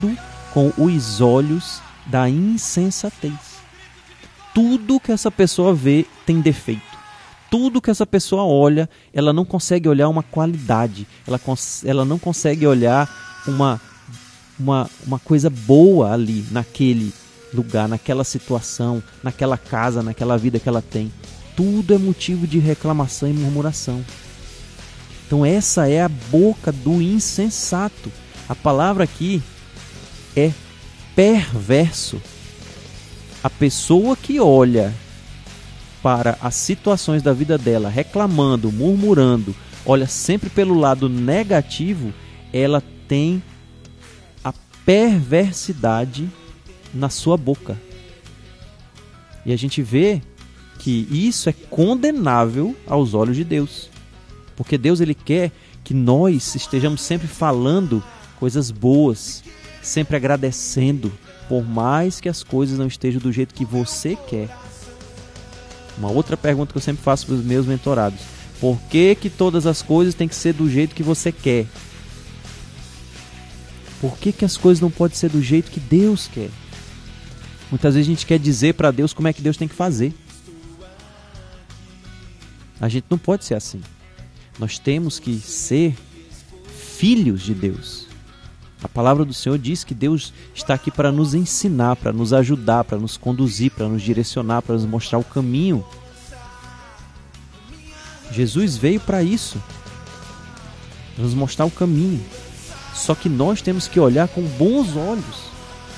com os olhos da insensatez. Tudo que essa pessoa vê tem defeito. Tudo que essa pessoa olha, ela não consegue olhar uma qualidade. Ela não consegue olhar uma coisa boa ali, naquele lugar, naquela situação, naquela casa, naquela vida que ela tem. Tudo é motivo de reclamação e murmuração. Então essa é a boca do insensato. A palavra aqui é perverso. A pessoa que olha para as situações da vida dela, reclamando, murmurando, olha sempre pelo lado negativo, ela tem a perversidade na sua boca. E a gente vê que isso é condenável aos olhos de Deus. Porque Deus, ele quer que nós estejamos sempre falando coisas boas, sempre agradecendo, por mais que as coisas não estejam do jeito que você quer. Uma outra pergunta que eu sempre faço para os meus mentorados: por que todas as coisas têm que ser do jeito que você quer? Por que as coisas não podem ser do jeito que Deus quer? Muitas vezes a gente quer dizer para Deus como é que Deus tem que fazer. A gente não pode ser assim. Nós temos que ser filhos de Deus. A palavra do Senhor diz que Deus está aqui para nos ensinar, para nos ajudar, para nos conduzir, para nos direcionar, para nos mostrar o caminho. Jesus veio para isso, para nos mostrar o caminho. Só que nós temos que olhar com bons olhos.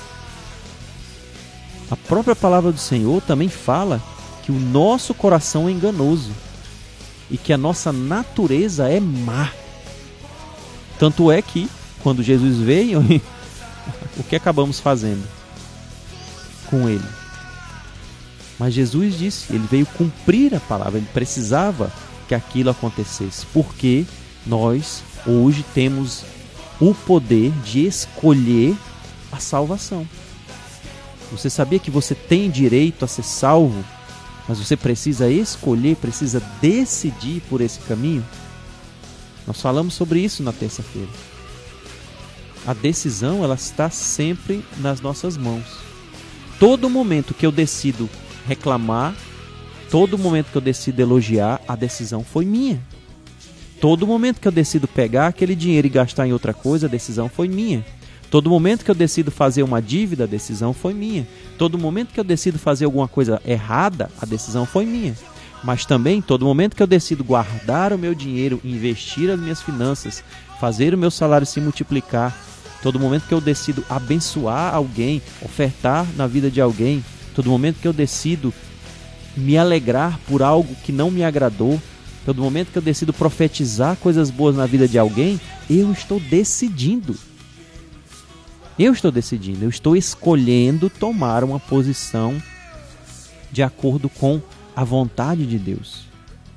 A própria palavra do Senhor também fala que o nosso coração é enganoso e que a nossa natureza é má. Tanto é que quando Jesus veio, o que acabamos fazendo com ele? Mas Jesus disse, ele veio cumprir a palavra, ele precisava que aquilo acontecesse, porque nós hoje temos o poder de escolher a salvação. Você sabia que você tem direito a ser salvo, mas você precisa escolher, precisa decidir por esse caminho? Nós falamos sobre isso na terça-feira. A decisão, ela está sempre nas nossas mãos. Todo momento que eu decido reclamar, todo momento que eu decido elogiar, a decisão foi minha. Todo momento que eu decido pegar aquele dinheiro e gastar em outra coisa, a decisão foi minha. Todo momento que eu decido fazer uma dívida, a decisão foi minha. Todo momento que eu decido fazer alguma coisa errada, a decisão foi minha. Mas também, todo momento que eu decido guardar o meu dinheiro, investir as minhas finanças, fazer o meu salário se multiplicar, todo momento que eu decido abençoar alguém, ofertar na vida de alguém, todo momento que eu decido me alegrar por algo que não me agradou, todo momento que eu decido profetizar coisas boas na vida de alguém, eu estou decidindo. Eu estou escolhendo tomar uma posição de acordo com a vontade de Deus.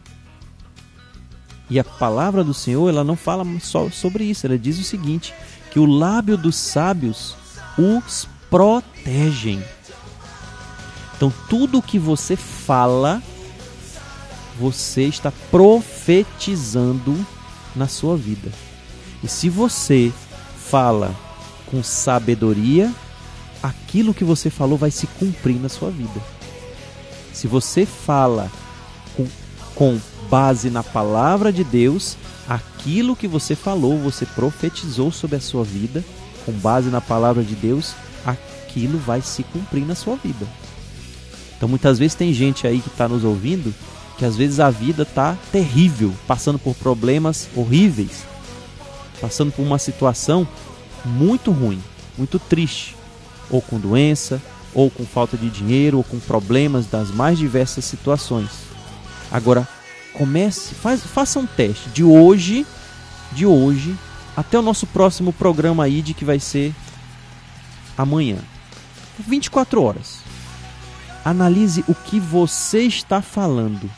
E a palavra do Senhor, ela não fala só sobre isso, ela diz o seguinte, que o lábio dos sábios os protegem. Então tudo o que você fala, você está profetizando na sua vida. E se você fala com sabedoria, aquilo que você falou vai se cumprir na sua vida. Se você fala com base na palavra de Deus, aquilo que você falou, você profetizou sobre a sua vida, com base na palavra de Deus, aquilo vai se cumprir na sua vida. Então muitas vezes tem gente aí que está nos ouvindo, que às vezes a vida está terrível, passando por problemas horríveis, passando por uma situação muito ruim, muito triste, ou com doença, ou com falta de dinheiro, ou com problemas das mais diversas situações. Agora, faça um teste de hoje até o nosso próximo programa aí, que vai ser amanhã. 24 horas. Analise o que você está falando.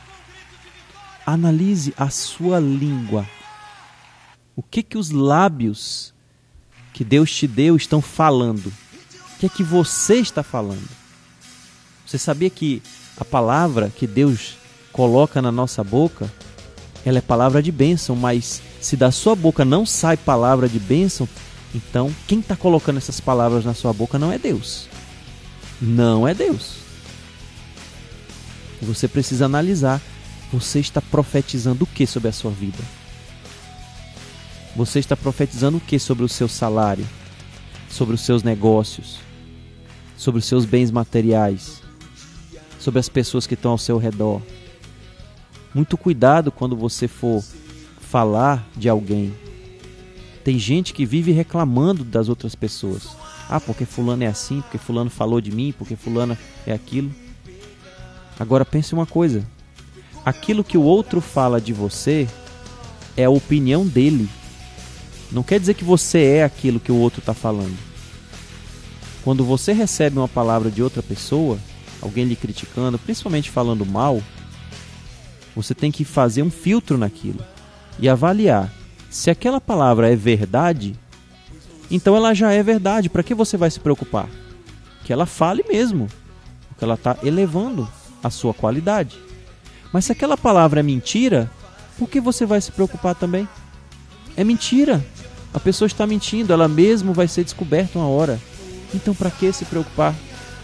Analise a sua língua. O que os lábios que Deus te deu estão falando? O que é que você está falando? Você sabia que a palavra que Deus coloca na nossa boca, ela é palavra de bênção, mas se da sua boca não sai palavra de bênção, Então, quem está colocando essas palavras na sua boca não é Deus. Não é Deus. E você precisa analisar. Você está profetizando o que sobre a sua vida? Você está profetizando o que sobre o seu salário? Sobre os seus negócios? Sobre os seus bens materiais? Sobre as pessoas que estão ao seu redor? Muito cuidado quando você for falar de alguém. Tem gente que vive reclamando das outras pessoas. Ah, porque fulano é assim, porque fulano falou de mim, porque fulano é aquilo. Agora pense uma coisa. Aquilo que o outro fala de você é a opinião dele. Não quer dizer que você é aquilo que o outro está falando. Quando você recebe uma palavra de outra pessoa, alguém lhe criticando, principalmente falando mal, você tem que fazer um filtro naquilo e avaliar. Se aquela palavra é verdade, então ela já é verdade. Para que você vai se preocupar? Que ela fale mesmo, porque ela está elevando a sua qualidade. Mas se aquela palavra é mentira, por que você vai se preocupar também? É mentira. A pessoa está mentindo, ela mesmo vai ser descoberta uma hora. Então para que se preocupar?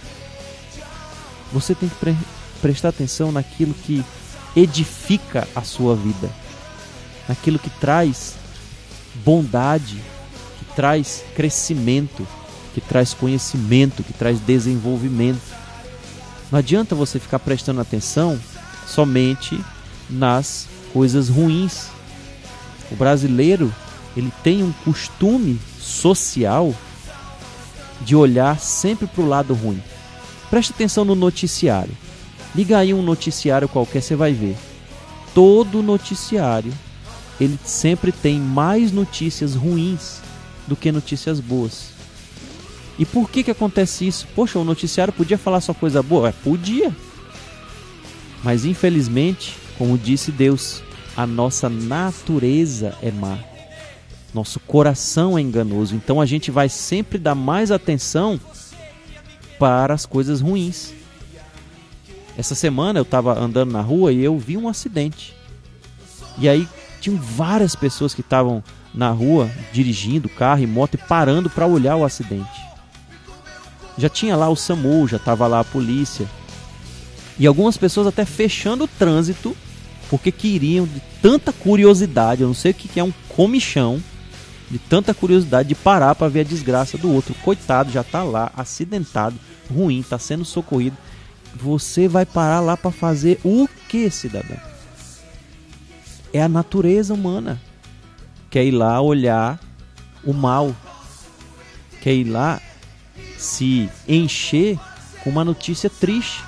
Você tem que prestar atenção naquilo que edifica a sua vida. Naquilo que traz bondade, que traz crescimento, que traz conhecimento, que traz desenvolvimento. Não adianta você ficar prestando atenção somente nas coisas ruins. O brasileiro, ele tem um costume social de olhar sempre para o lado ruim. Preste atenção no noticiário. Liga aí um noticiário qualquer, você vai ver. Todo noticiário, ele sempre tem mais notícias ruins do que notícias boas. E por que acontece isso? Poxa, o noticiário podia falar só coisa boa? Podia. Mas infelizmente, como disse Deus, a nossa natureza é má. Nosso coração é enganoso. Então a gente vai sempre dar mais atenção para as coisas ruins. Essa semana eu estava andando na rua e eu vi um acidente. E aí tinham várias pessoas que estavam na rua dirigindo carro e moto e parando para olhar o acidente. Já tinha lá o SAMU, já estava lá a polícia. E algumas pessoas até fechando o trânsito porque queriam, de tanta curiosidade, eu não sei o que é um comichão, de tanta curiosidade de parar para ver a desgraça do outro. Coitado, já está lá, acidentado, ruim, está sendo socorrido. Você vai parar lá para fazer o que, cidadão? É a natureza humana. Quer ir lá olhar o mal. Quer ir lá se encher com uma notícia triste.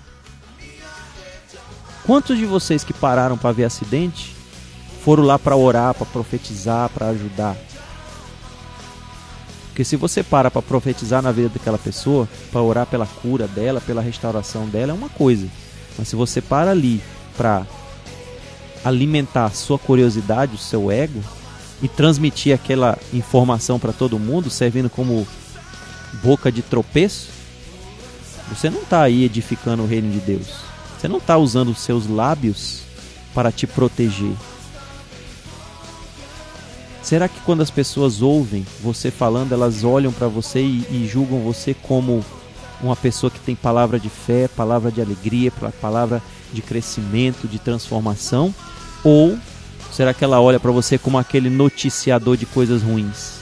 Quantos de vocês que pararam para ver acidente foram lá para orar, para profetizar, para ajudar? Porque se você para profetizar na vida daquela pessoa, para orar pela cura dela, pela restauração dela, é uma coisa. Mas se você para ali para alimentar a sua curiosidade, o seu ego, e transmitir aquela informação para todo mundo, servindo como boca de tropeço, você não está aí edificando o reino de Deus. Você não está usando os seus lábios para te proteger. Será que quando as pessoas ouvem você falando, elas olham para você e julgam você como uma pessoa que tem palavra de fé, palavra de alegria, palavra de crescimento, de transformação? Ou será que ela olha para você como aquele noticiador de coisas ruins?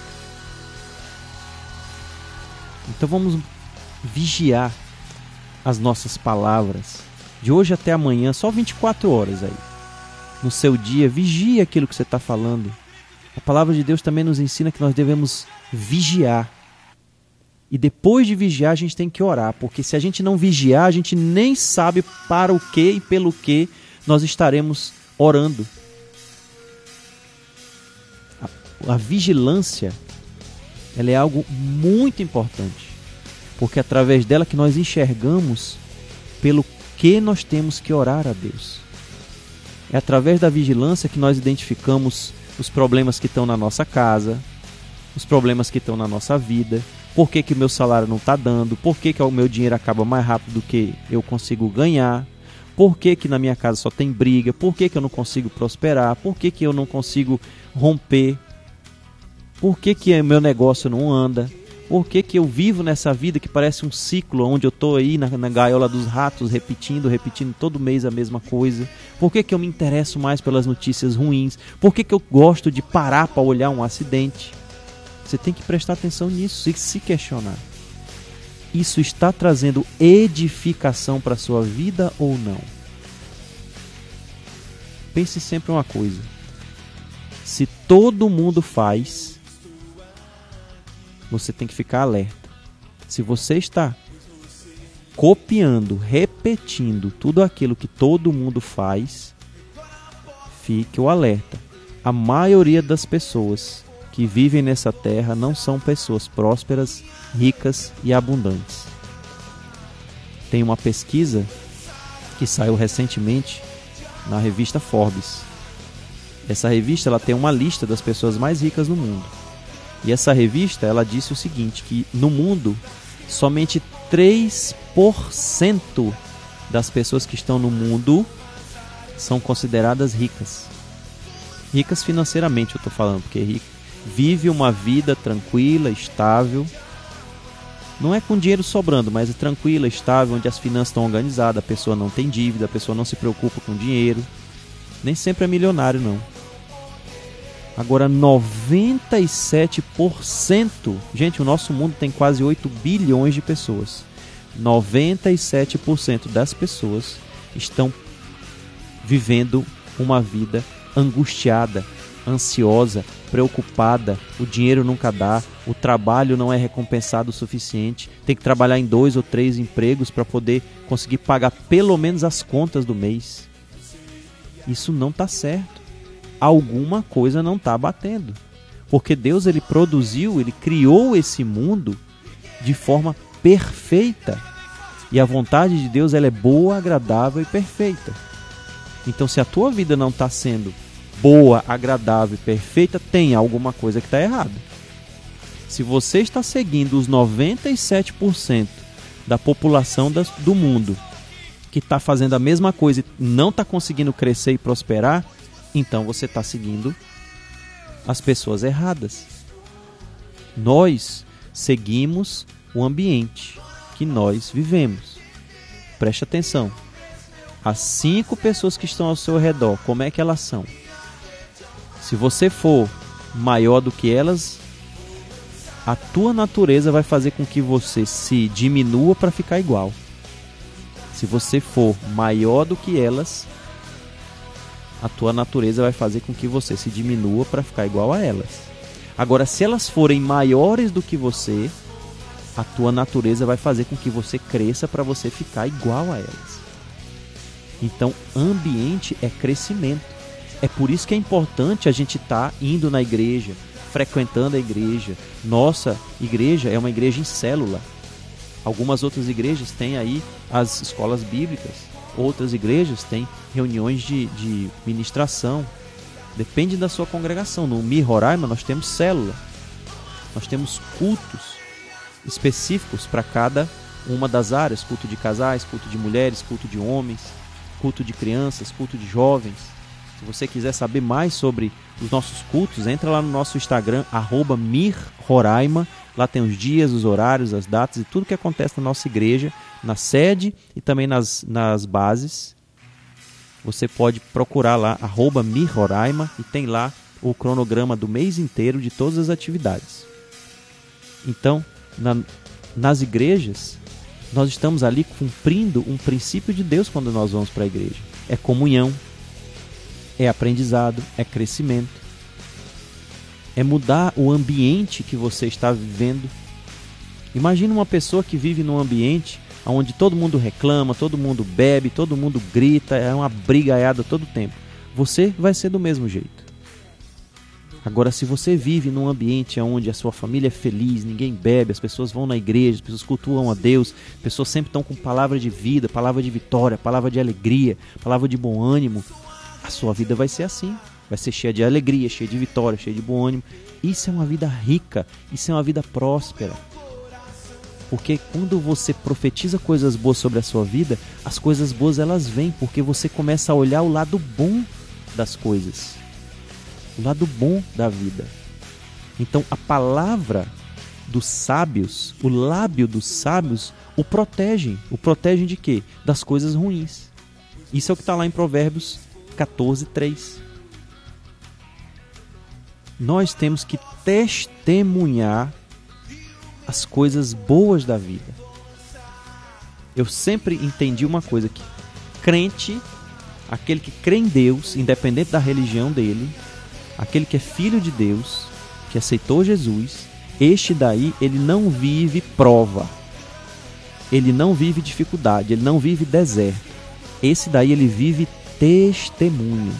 Então vamos vigiar as nossas palavras. De hoje até amanhã, só 24 horas aí. No seu dia, vigie aquilo que você está falando. A palavra de Deus também nos ensina que nós devemos vigiar. E depois de vigiar, a gente tem que orar. Porque se a gente não vigiar, a gente nem sabe para o que e pelo que nós estaremos orando. A vigilância, ela é algo muito importante. Porque é através dela que nós enxergamos pelo que nós temos que orar a Deus. É através da vigilância que nós identificamos os problemas que estão na nossa casa, os problemas que estão na nossa vida, por que o meu salário não está dando, por que o meu dinheiro acaba mais rápido do que eu consigo ganhar, por que na minha casa só tem briga, por que eu não consigo prosperar, por que eu não consigo romper. Por que que meu negócio não anda? Por que que eu vivo nessa vida que parece um ciclo, onde eu estou aí na gaiola dos ratos, repetindo todo mês a mesma coisa? Por que que eu me interesso mais pelas notícias ruins? Por que que eu gosto de parar para olhar um acidente? Você tem que prestar atenção nisso e se questionar. Isso está trazendo edificação para a sua vida ou não? Pense sempre uma coisa. Se todo mundo faz, você tem que ficar alerta. Se você está copiando, repetindo tudo aquilo que todo mundo faz, fique o alerta. A maioria das pessoas que vivem nessa terra não são pessoas prósperas, ricas e abundantes. Tem uma pesquisa que saiu recentemente na revista Forbes. Essa revista ela tem uma lista das pessoas mais ricas no mundo. E essa revista ela disse o seguinte, que no mundo somente 3% das pessoas que estão no mundo são consideradas ricas. Ricas financeiramente eu estou falando, porque vive uma vida tranquila, estável. Não é com dinheiro sobrando, mas é tranquila, estável, onde as finanças estão organizadas, a pessoa não tem dívida, a pessoa não se preocupa com dinheiro. Nem sempre é milionário, não. Agora, 97%, gente, o nosso mundo tem quase 8 bilhões de pessoas. 97% das pessoas estão vivendo uma vida angustiada, ansiosa, preocupada, o dinheiro nunca dá, o trabalho não é recompensado o suficiente, tem que trabalhar em 2 ou 3 empregos para poder conseguir pagar pelo menos as contas do mês. Isso não está certo. Alguma coisa não está batendo. Porque Deus ele criou esse mundo de forma perfeita. E a vontade de Deus ela é boa, agradável e perfeita. Então se a tua vida não está sendo boa, agradável e perfeita, tem alguma coisa que está errada. Se você está seguindo os 97% da população do mundo que está fazendo a mesma coisa e não está conseguindo crescer e prosperar, então você está seguindo as pessoas erradas. Nós seguimos o ambiente que nós vivemos. Preste atenção. As 5 pessoas que estão ao seu redor, como é que elas são? Se você for maior do que elas, a tua natureza vai fazer com que você se diminua para ficar igual. Se você for maior do que elas, a tua natureza vai fazer com que você se diminua para ficar igual a elas. Agora, se elas forem maiores do que você, a tua natureza vai fazer com que você cresça para você ficar igual a elas. Então, ambiente é crescimento. É por isso que é importante a gente estar indo na igreja, frequentando a igreja. Nossa igreja é uma igreja em célula. Algumas outras igrejas têm aí as escolas bíblicas. Outras igrejas têm reuniões de ministração. Depende da sua congregação. No Mi Roraima nós temos célula. Nós temos cultos específicos para cada uma das áreas. Culto de casais, culto de mulheres, culto de homens, culto de crianças, culto de jovens. Se você quiser saber mais sobre os nossos cultos, entra lá no nosso Instagram, @mirroraima. Lá tem os dias, os horários, as datas e tudo que acontece na nossa igreja, na sede e também nas bases. Você pode procurar lá, @mirroraima, e tem lá o cronograma do mês inteiro de todas as atividades. Então, nas igrejas, nós estamos ali cumprindo um princípio de Deus quando nós vamos para a igreja. É comunhão, é aprendizado, é crescimento. É mudar o ambiente que você está vivendo. Imagina uma pessoa que vive num ambiente onde todo mundo reclama, todo mundo bebe, todo mundo grita, é uma brigaiada todo tempo. Você vai ser do mesmo jeito. Agora, se você vive num ambiente onde a sua família é feliz, ninguém bebe, as pessoas vão na igreja, as pessoas cultuam a Deus, as pessoas sempre estão com palavra de vida, palavra de vitória, palavra de alegria, palavra de bom ânimo, a sua vida vai ser assim. Vai ser cheia de alegria, cheia de vitória, cheia de bom ânimo. Isso é uma vida rica, isso é uma vida próspera. Porque quando você profetiza coisas boas sobre a sua vida, as coisas boas elas vêm, porque você começa a olhar o lado bom das coisas. O lado bom da vida. Então a palavra dos sábios, o lábio dos sábios, o protegem. O protegem de quê? Das coisas ruins. Isso é o que está lá em Provérbios 14:3. Nós temos que testemunhar as coisas boas da vida. Eu sempre entendi uma coisa, que crente, aquele que crê em Deus, independente da religião dele, aquele que é filho de Deus, que aceitou Jesus, este daí, ele não vive prova, ele não vive dificuldade, ele não vive deserto. Esse daí, ele vive testemunho.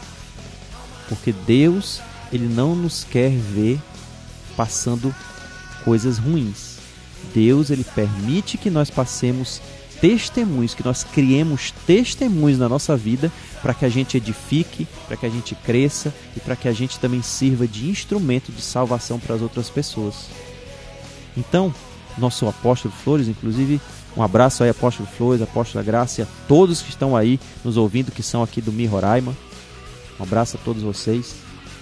Porque Deus, ele não nos quer ver passando coisas ruins. Deus, ele permite que nós passemos testemunhos, que nós criemos testemunhos na nossa vida para que a gente edifique, para que a gente cresça e para que a gente também sirva de instrumento de salvação para as outras pessoas. Então, nosso apóstolo Flores, inclusive, um abraço aí, apóstolo Flores, apóstola Graça, e a todos que estão aí nos ouvindo, que são aqui do Mi Roraima. Um abraço a todos vocês.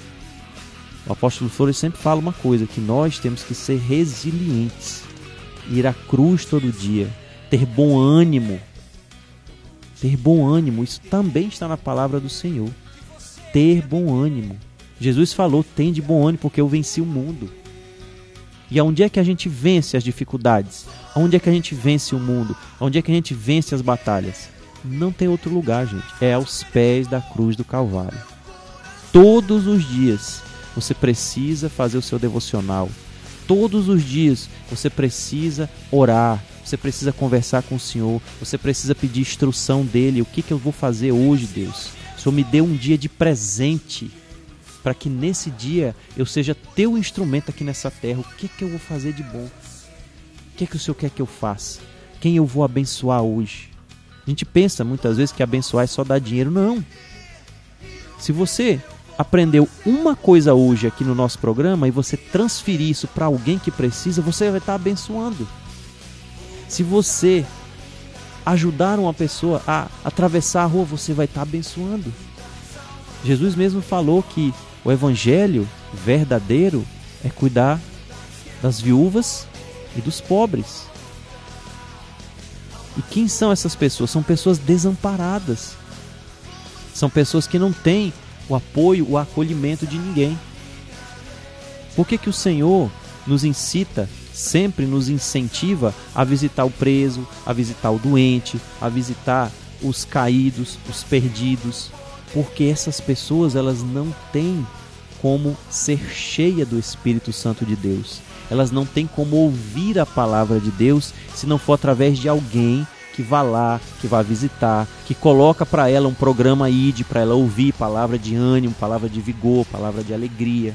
O apóstolo Flores sempre fala uma coisa, que nós temos que ser resilientes, ir à cruz todo dia, ter bom ânimo. Ter bom ânimo, isso também está na palavra do Senhor. Ter bom ânimo. Jesus falou, tem de bom ânimo porque eu venci o mundo. E aonde é que a gente vence as dificuldades? Aonde é que a gente vence o mundo? Aonde é que a gente vence as batalhas? Não tem outro lugar, gente. É aos pés da cruz do Calvário. Todos os dias você precisa fazer o seu devocional. Todos os dias você precisa orar. Você precisa conversar com o Senhor. Você precisa pedir instrução dele. O que eu vou fazer hoje, Deus? O Senhor me deu um dia de presente, para que nesse dia eu seja teu instrumento aqui nessa terra. O que eu vou fazer de bom? O que o Senhor quer que eu faça? Quem eu vou abençoar hoje? A gente pensa muitas vezes que abençoar é só dar dinheiro. Não. Se você aprendeu uma coisa hoje aqui no nosso programa e você transferir isso para alguém que precisa, você vai estar abençoando. Se você ajudar uma pessoa a atravessar a rua, você vai estar abençoando. Jesus mesmo falou que o evangelho verdadeiro é cuidar das viúvas e dos pobres. E quem são essas pessoas? São pessoas desamparadas. São pessoas que não têm o apoio, o acolhimento de ninguém. Por que o Senhor nos incita, sempre nos incentiva a visitar o preso, a visitar o doente, a visitar os caídos, os perdidos? Porque essas pessoas, elas não têm como ser cheia do Espírito Santo de Deus. Elas não têm como ouvir a palavra de Deus se não for através de alguém que vá lá, que vá visitar, que coloca para ela um programa ID, para ela ouvir palavra de ânimo, palavra de vigor, palavra de alegria.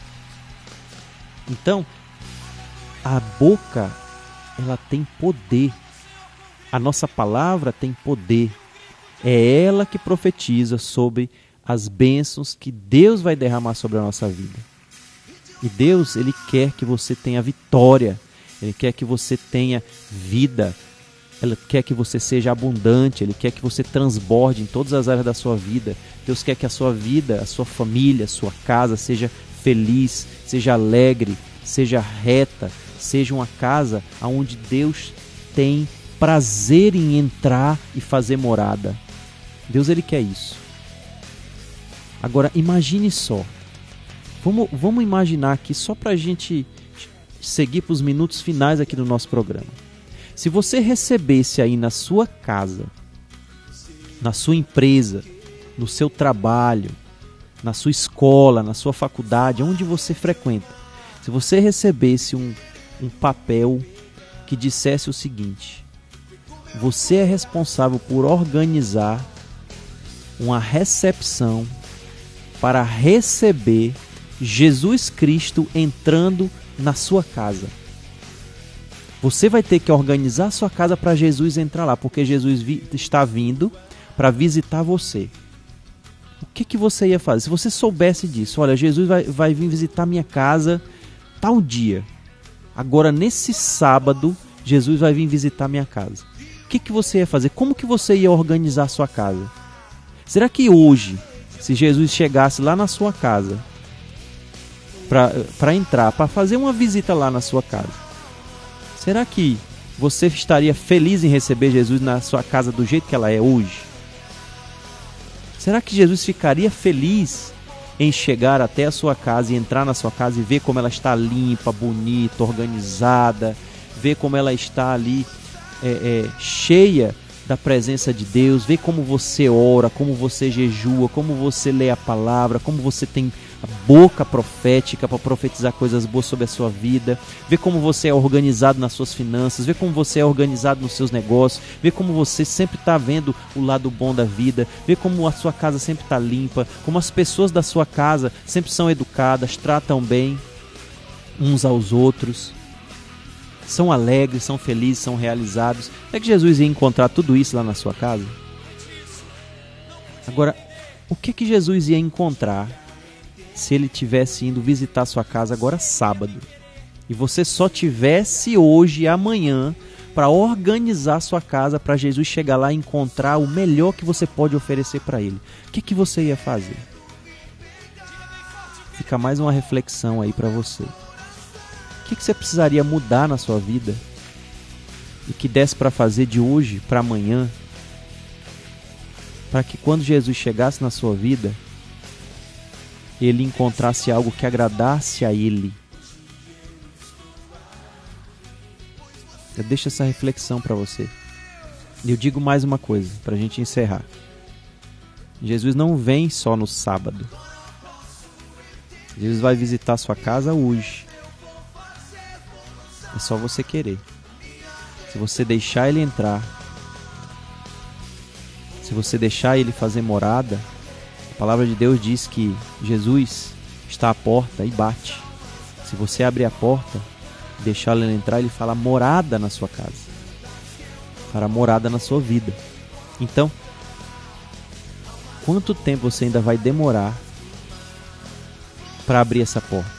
Então, a boca, ela tem poder. A nossa palavra tem poder. É ela que profetiza sobre as bênçãos que Deus vai derramar sobre a nossa vida. E Deus, ele quer que você tenha vitória. Ele quer que você tenha vida. Ele quer que você seja abundante. Ele quer que você transborde em todas as áreas da sua vida. Deus quer que a sua vida, a sua família, a sua casa seja feliz, seja alegre, seja reta, seja uma casa onde Deus tem prazer em entrar e fazer morada. Deus, ele quer isso. Agora, imagine só. Vamos imaginar aqui, só para a gente seguir para os minutos finais aqui do nosso programa. Se você recebesse aí na sua casa, na sua empresa, no seu trabalho, na sua escola, na sua faculdade, onde você frequenta, se você recebesse um papel que dissesse o seguinte: você é responsável por organizar uma recepção para receber Jesus Cristo entrando na sua casa. Você vai ter que organizar a sua casa para Jesus entrar lá, porque Jesus está vindo para visitar você. O que você ia fazer? Se você soubesse disso, olha, Jesus vai vir visitar minha casa tal dia. Agora, nesse sábado, Jesus vai vir visitar minha casa. O que você ia fazer? Como que você ia organizar a sua casa? Será que hoje, se Jesus chegasse lá na sua casa para entrar, para fazer uma visita lá na sua casa, será que você estaria feliz em receber Jesus na sua casa do jeito que ela é hoje? Será que Jesus ficaria feliz em chegar até a sua casa e entrar na sua casa e ver como ela está limpa, bonita, organizada, ver como ela está ali cheia da presença de Deus, ver como você ora, como você jejua, como você lê a palavra, como você tem a boca profética para profetizar coisas boas sobre a sua vida, ver como você é organizado nas suas finanças, ver como você é organizado nos seus negócios, ver como você sempre está vendo o lado bom da vida, ver como a sua casa sempre está limpa, como as pessoas da sua casa sempre são educadas, tratam bem uns aos outros, são alegres, são felizes, são realizados. É que Jesus ia encontrar tudo isso lá na sua casa? Agora, o que Jesus ia encontrar se ele tivesse indo visitar a sua casa agora sábado e você só tivesse hoje e amanhã para organizar a sua casa para Jesus chegar lá e encontrar o melhor que você pode oferecer para ele? O que você ia fazer? Fica mais uma reflexão aí para você. O que você precisaria mudar na sua vida e que desse para fazer de hoje para amanhã, para que quando Jesus chegasse na sua vida, ele encontrasse algo que agradasse a ele? Eu deixo essa reflexão para você. E eu digo mais uma coisa, para a gente encerrar. Jesus não vem só no sábado. Jesus vai visitar a sua casa hoje. É só você querer. Se você deixar ele entrar, se você deixar ele fazer morada, a palavra de Deus diz que Jesus está à porta e bate. Se você abrir a porta, deixar ele entrar, ele fala morada na sua casa, fará morada na sua vida. Então, quanto tempo você ainda vai demorar para abrir essa porta?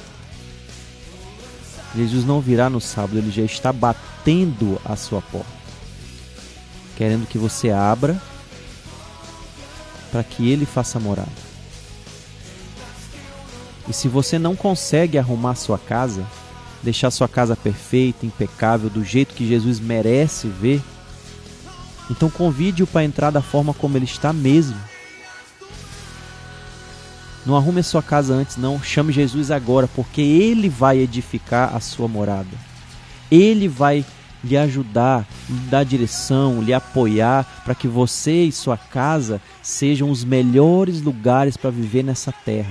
Jesus não virá no sábado, ele já está batendo a sua porta, querendo que você abra para que ele faça morada. E se você não consegue arrumar sua casa, deixar sua casa perfeita, impecável, do jeito que Jesus merece ver, então convide-o para entrar da forma como ele está mesmo. Não arrume a sua casa antes, não. Chame Jesus agora, porque ele vai edificar a sua morada. Ele vai lhe ajudar, lhe dar direção, lhe apoiar para que você e sua casa sejam os melhores lugares para viver nessa terra.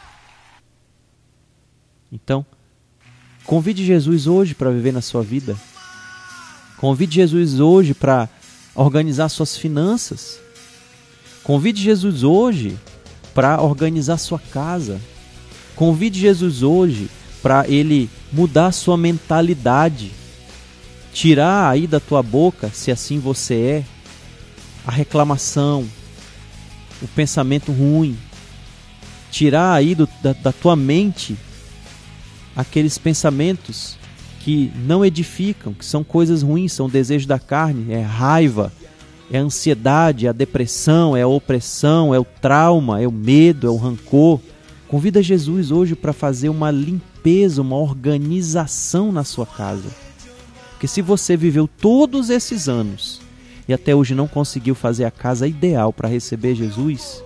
Então, convide Jesus hoje para viver na sua vida. Convide Jesus hoje para organizar suas finanças. Convide Jesus hoje para organizar sua casa. Convide Jesus hoje para ele mudar a sua mentalidade. Tirar aí da tua boca, se assim você é, a reclamação, o pensamento ruim. Tirar aí da tua mente aqueles pensamentos que não edificam, que são coisas ruins, são desejos da carne, é raiva, é a ansiedade, é a depressão, é a opressão, é o trauma, é o medo, é o rancor. Convida Jesus hoje para fazer uma limpeza, uma organização na sua casa. Porque se você viveu todos esses anos e até hoje não conseguiu fazer a casa ideal para receber Jesus,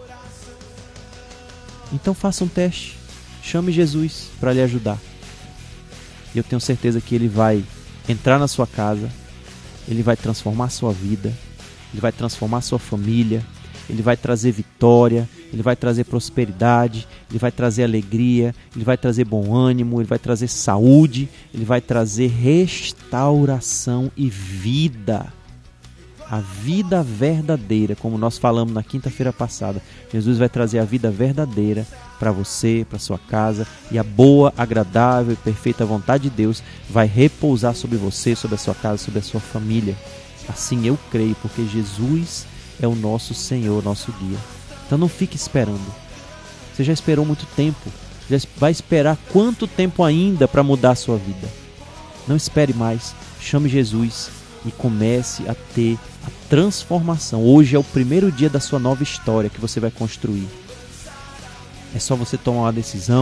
então faça um teste. Chame Jesus para lhe ajudar. E eu tenho certeza que ele vai entrar na sua casa, ele vai transformar a sua vida, ele vai transformar a sua família, ele vai trazer vitória, ele vai trazer prosperidade, ele vai trazer alegria, ele vai trazer bom ânimo, ele vai trazer saúde, ele vai trazer restauração e vida. A vida verdadeira, como nós falamos na quinta-feira passada. Jesus vai trazer a vida verdadeira para você, para sua casa, e a boa, agradável e perfeita vontade de Deus vai repousar sobre você, sobre a sua casa, sobre a sua família. Assim eu creio, porque Jesus é o nosso Senhor, nosso guia. Então não fique esperando. Você já esperou muito tempo. Já vai esperar quanto tempo ainda para mudar a sua vida? Não espere mais. Chame Jesus e comece a ter a transformação. Hoje é o primeiro dia da sua nova história que você vai construir. É só você tomar uma decisão,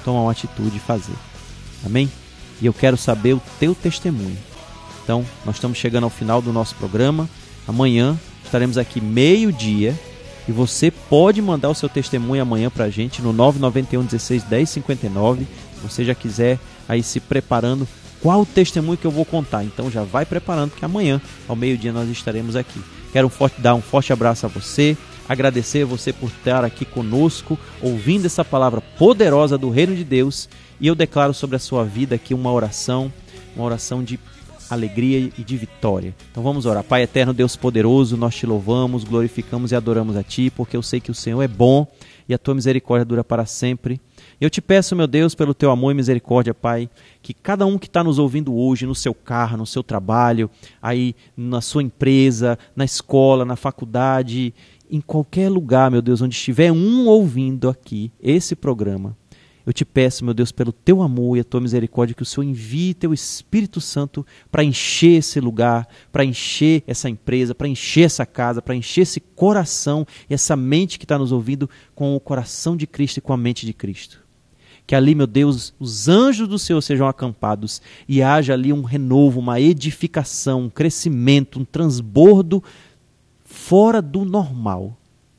tomar uma atitude e fazer. Amém? E eu quero saber o teu testemunho. Então, nós estamos chegando ao final do nosso programa. Amanhã estaremos aqui meio-dia e você pode mandar o seu testemunho amanhã para a gente no 991 16 10 59. Se você já quiser aí se preparando, qual o testemunho que eu vou contar? Então já vai preparando, que amanhã ao meio-dia nós estaremos aqui. Quero dar um forte abraço a você, agradecer a você por estar aqui conosco, ouvindo essa palavra poderosa do Reino de Deus, e eu declaro sobre a sua vida aqui uma oração de alegria e de vitória. Então vamos orar. Pai eterno, Deus poderoso, nós te louvamos, glorificamos e adoramos a Ti, porque eu sei que o Senhor é bom e a Tua misericórdia dura para sempre. Eu te peço, meu Deus, pelo Teu amor e misericórdia, Pai, que cada um que está nos ouvindo hoje, no seu carro, no seu trabalho, aí na sua empresa, na escola, na faculdade, em qualquer lugar, meu Deus, onde estiver um ouvindo aqui esse programa, eu te peço, meu Deus, pelo Teu amor e a Tua misericórdia, que o Senhor envie Teu Espírito Santo para encher esse lugar, para encher essa empresa, para encher essa casa, para encher esse coração e essa mente que está nos ouvindo com o coração de Cristo e com a mente de Cristo. Que ali, meu Deus, os anjos do Senhor sejam acampados e haja ali um renovo, uma edificação, um crescimento, um transbordo fora do normal.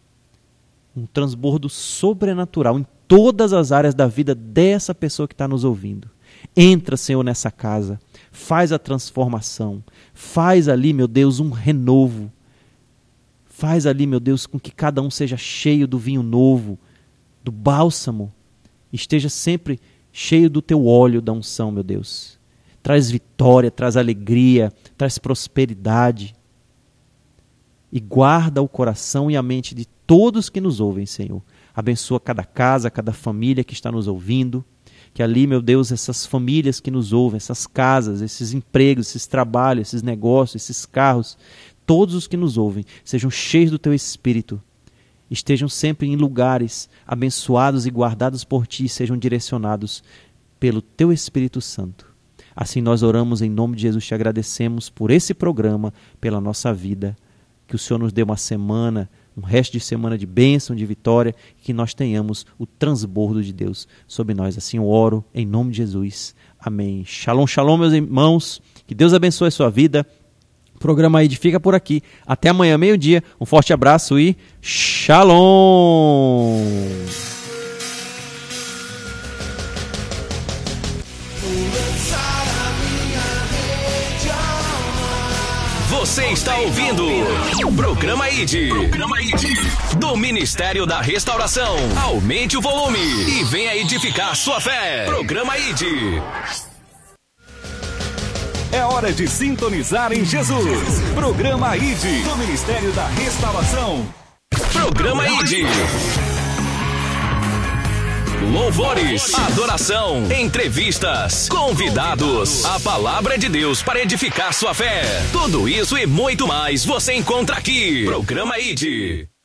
Um transbordo sobrenatural em todas as áreas da vida dessa pessoa que está nos ouvindo. Entra, Senhor, nessa casa, faz a transformação, faz ali, meu Deus, um renovo. Faz ali, meu Deus, com que cada um seja cheio do vinho novo, do bálsamo, esteja sempre cheio do Teu óleo da unção, meu Deus. Traz vitória, traz alegria, traz prosperidade. E guarda o coração e a mente de todos que nos ouvem, Senhor. Abençoa cada casa, cada família que está nos ouvindo. Que ali, meu Deus, essas famílias que nos ouvem, essas casas, esses empregos, esses trabalhos, esses negócios, esses carros, todos os que nos ouvem, sejam cheios do Teu Espírito. Estejam sempre em lugares abençoados e guardados por Ti, sejam direcionados pelo Teu Espírito Santo. Assim nós oramos em nome de Jesus, te agradecemos por esse programa, pela nossa vida. Que o Senhor nos dê uma semana, um resto de semana de bênção, de vitória, e que nós tenhamos o transbordo de Deus sobre nós. Assim eu oro em nome de Jesus. Amém. Shalom, shalom, meus irmãos. Que Deus abençoe a sua vida. O programa Ide fica por aqui. Até amanhã, meio-dia. Um forte abraço e shalom! Você está ouvindo o Programa Ide. Do Ministério da Restauração. Aumente o volume e venha edificar sua fé. Programa Ide. É hora de sintonizar em Jesus. Programa Ide. Do Ministério da Restauração. Programa Ide. Louvores, adoração, entrevistas, convidados, a palavra de Deus para edificar sua fé. Tudo isso e muito mais você encontra aqui. Programa Ide.